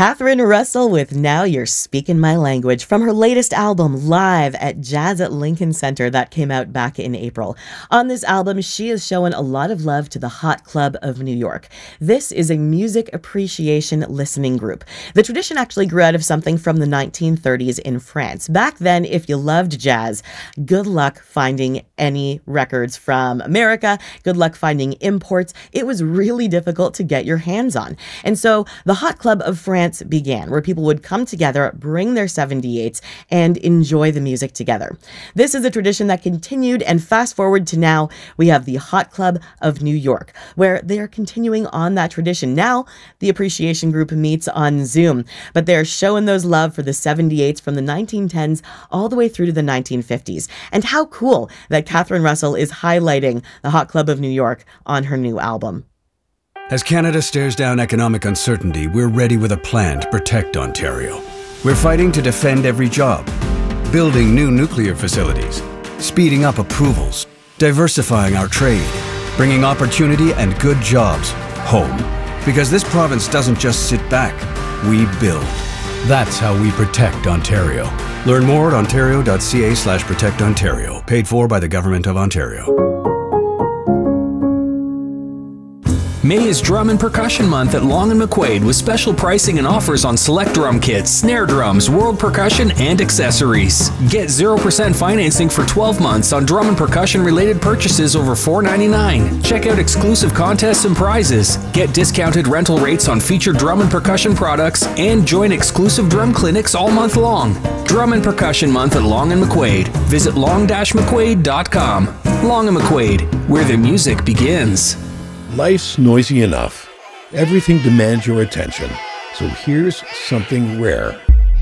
Catherine Russell with Now You're Speaking My Language from her latest album, Live at Jazz at Lincoln Center, that came out back in April. On this album, she is showing a lot of love to the Hot Club of New York. This is a music appreciation listening group. The tradition actually grew out of something from the 1930s in France. Back then, if you loved jazz, good luck finding any records from America, good luck finding imports. It was really difficult to get your hands on. And so the Hot Club of France began, where people would come together, bring their 78s, and enjoy the music together. This is a tradition that continued, and fast forward to now, we have the Hot Club of New York, where they are continuing on that tradition. Now, the appreciation group meets on Zoom, but they're showing those love for the 78s from the 1910s all the way through to the 1950s. And how cool that Catherine Russell is highlighting the Hot Club of New York on her new album. As Canada stares down economic uncertainty, we're ready with a plan to protect Ontario. We're fighting to defend every job, building new nuclear facilities, speeding up approvals, diversifying our trade, bringing opportunity and good jobs home. Because this province doesn't just sit back, we build. That's how we protect Ontario. Learn more at ontario.ca/protectontario. Paid for by the Government of Ontario. May is Drum and Percussion Month at Long & McQuaid with special pricing and offers on select drum kits, snare drums, world percussion, and accessories. Get 0% financing for 12 months on drum and percussion related purchases over $4.99. Check out exclusive contests and prizes. Get discounted rental rates on featured drum and percussion products and join exclusive drum clinics all month long. Drum and Percussion Month at Long & McQuaid. Visit long-mcquaid.com. Long & McQuaid, where the music begins. Life's noisy enough. Everything demands your attention. So here's something rare.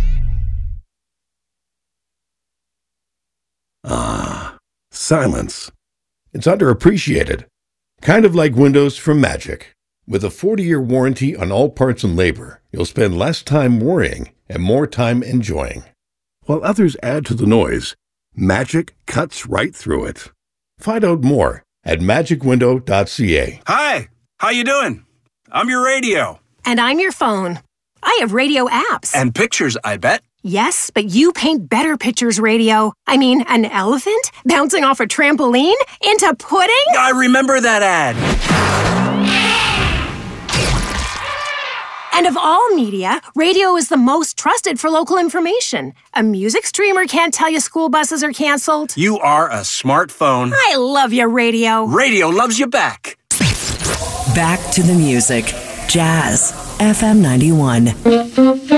Silence. It's underappreciated. Kind of like windows from Magic. With a 40-year warranty on all parts and labor, you'll spend less time worrying and more time enjoying. While others add to the noise, Magic cuts right through it. Find out more at magicwindow.ca. Hi, how you doing? I'm your radio. And I'm your phone. I have radio apps. And pictures, I bet. Yes, but you paint better pictures, radio. I mean, an elephant bouncing off a trampoline into pudding? I remember that ad. And of all media, radio is the most trusted for local information. A music streamer can't tell you school buses are canceled. You are a smartphone. I love your radio. Radio loves you back. Back to the music. Jazz FM 91.